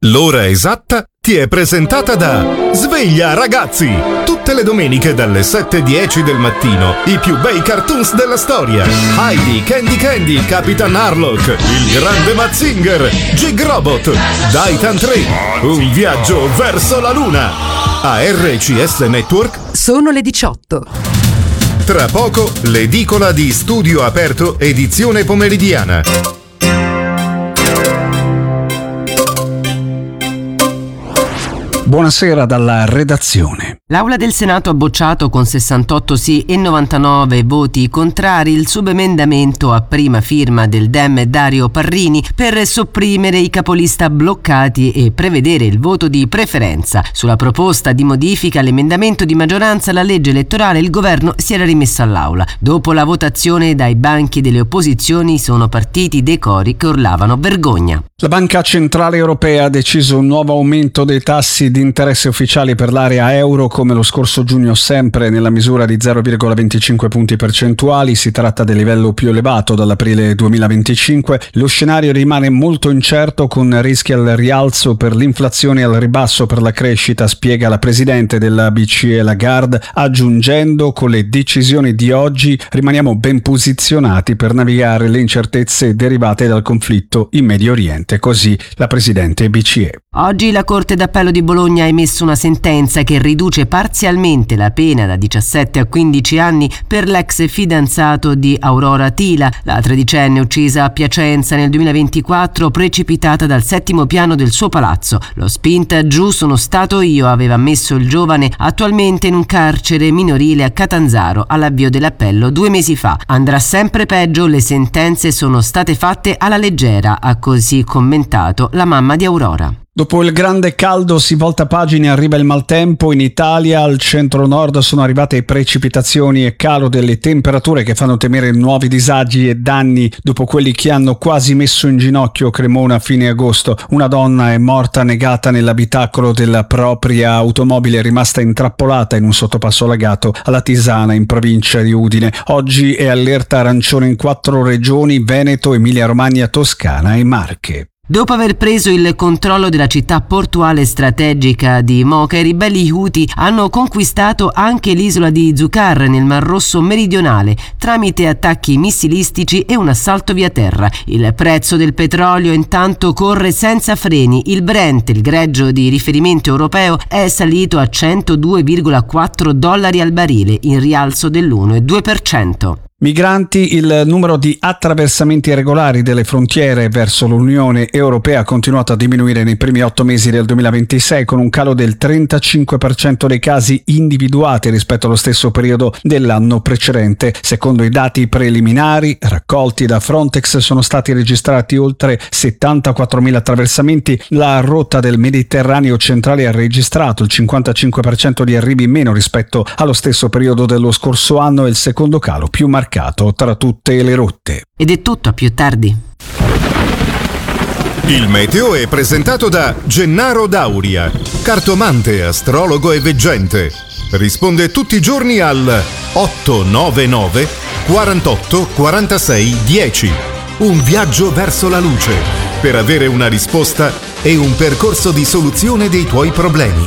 L'ora esatta ti è presentata da Sveglia Ragazzi! Tutte le domeniche dalle 7:10 del mattino i più bei cartoons della storia. Heidi, Candy Candy, Capitan Harlock, il grande Mazinger, Jig Robot, Daitan 3, un viaggio verso la luna. A RCS Network sono le 18. Tra poco l'edicola di Studio Aperto edizione pomeridiana. Buonasera dalla redazione. L'Aula del Senato ha bocciato con 68 sì e 99 voti contrari il subemendamento a prima firma del Dem Dario Parrini per sopprimere i capolista bloccati e prevedere il voto di preferenza. Sulla proposta di modifica all'emendamento di maggioranza alla legge elettorale il governo si era rimesso all'Aula. Dopo la votazione dai banchi delle opposizioni sono partiti dei cori che urlavano vergogna. La Banca Centrale Europea ha deciso un nuovo aumento dei tassi di interesse ufficiali per l'area euro come lo scorso giugno, sempre nella misura di 0,25 punti percentuali. Si tratta del livello più elevato dall'aprile 2025. Lo scenario rimane molto incerto, con rischi al rialzo per l'inflazione e al ribasso per la crescita, spiega la presidente della BCE Lagarde, aggiungendo: con le decisioni di oggi rimaniamo ben posizionati per navigare le incertezze derivate dal conflitto in Medio Oriente. Così la presidente BCE. Oggi la Corte d'Appello di Bologna ha emesso una sentenza che riduce parzialmente la pena da 17 a 15 anni per l'ex fidanzato di Aurora Tila, la tredicenne uccisa a Piacenza nel 2024, precipitata dal settimo piano del suo palazzo. L'ho spinta giù, sono stato io, aveva ammesso il giovane, attualmente in un carcere minorile a Catanzaro all'avvio dell'appello 2 mesi fa. Andrà sempre peggio, le sentenze sono state fatte alla leggera, ha così commentato la mamma di Aurora. Dopo il grande caldo si volta pagina e arriva il maltempo. In Italia al centro-nord sono arrivate precipitazioni e calo delle temperature che fanno temere nuovi disagi e danni dopo quelli che hanno quasi messo in ginocchio Cremona a fine agosto. Una donna è morta annegata nell'abitacolo della propria automobile, rimasta intrappolata in un sottopasso allagato alla Tisana in provincia di Udine. Oggi è allerta arancione in 4 regioni: Veneto, Emilia-Romagna, Toscana e Marche. Dopo aver preso il controllo della città portuale strategica di Mocha, i ribelli Houthi hanno conquistato anche l'isola di Zucar nel Mar Rosso meridionale tramite attacchi missilistici e un assalto via terra. Il prezzo del petrolio intanto corre senza freni. Il Brent, il greggio di riferimento europeo, è salito a $102,4 al barile, in rialzo dell'1,2%. Migranti: il numero di attraversamenti irregolari delle frontiere verso l'Unione Europea ha continuato a diminuire nei primi 8 mesi del 2026, con un calo del 35% dei casi individuati rispetto allo stesso periodo dell'anno precedente. Secondo i dati preliminari raccolti da Frontex sono stati registrati oltre 74.000 attraversamenti. La rotta del Mediterraneo centrale ha registrato il 55% di arrivi in meno rispetto allo stesso periodo dello scorso anno e il secondo calo più marcato tra tutte le rotte. Ed è tutto, a più tardi. Il meteo è presentato da Gennaro Dauria, cartomante, astrologo e veggente. Risponde tutti i giorni al 899 48 46 10. Un viaggio verso la luce per avere una risposta e un percorso di soluzione dei tuoi problemi.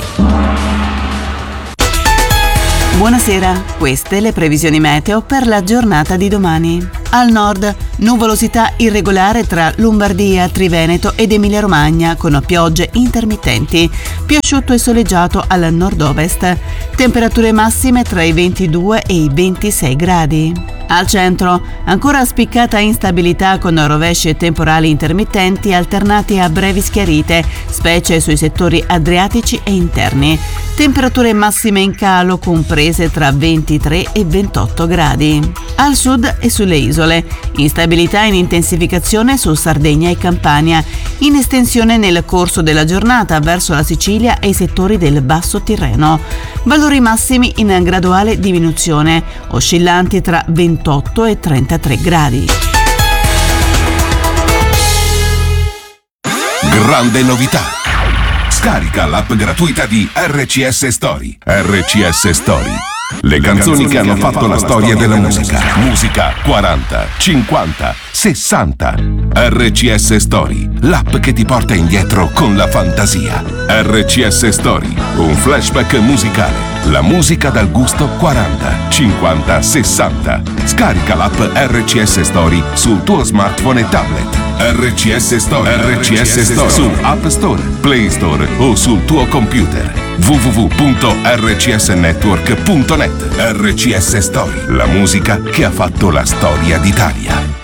Buonasera, queste le previsioni meteo per la giornata di domani. Al nord, nuvolosità irregolare tra Lombardia, Triveneto ed Emilia-Romagna con piogge intermittenti. Più asciutto e soleggiato al nord-ovest. Temperature massime tra i 22 e i 26 gradi. Al centro, ancora spiccata instabilità con rovesci e temporali intermittenti alternati a brevi schiarite, specie sui settori adriatici e interni. Temperature massime in calo comprese tra 23 e 28 gradi. Al sud e sulle isole, instabilità in intensificazione su Sardegna e Campania, in estensione nel corso della giornata verso la Sicilia e i settori del Basso Tirreno. Valori massimi in graduale diminuzione, oscillanti tra 28 e 33 gradi. Grande novità! Scarica l'app gratuita di RCS Story. RCS Story. Le canzoni che hanno fatto la storia della musica. Musica 40, 50, 60. RCS Story, l'app che ti porta indietro con la fantasia. RCS Story, un flashback musicale. La musica dal gusto 40, 50, 60. Scarica l'app RCS Story sul tuo smartphone e tablet. RCS Story, RCS Story su App Store, Play Store o sul tuo computer. www.rcsnetwork.net. RCS Story, la musica che ha fatto la storia d'Italia.